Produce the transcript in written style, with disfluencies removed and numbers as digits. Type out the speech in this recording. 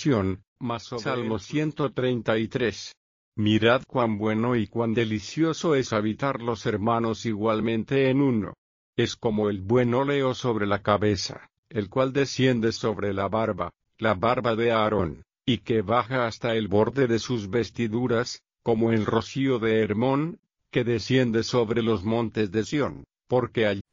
Sión, Salmo 133. Mirad cuán bueno y cuán delicioso es habitar los hermanos igualmente en uno. Es como el buen óleo sobre la cabeza, el cual desciende sobre la barba de Aarón, y que baja hasta el borde de sus vestiduras, como el rocío de Hermón, que desciende sobre los montes de Sión, porque allí